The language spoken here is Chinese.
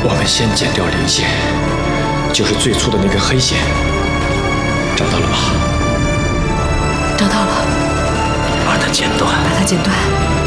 我们先剪掉零线，就是最粗的那根黑线。找到了吗？ 找到了。 把它剪断。 把它剪断。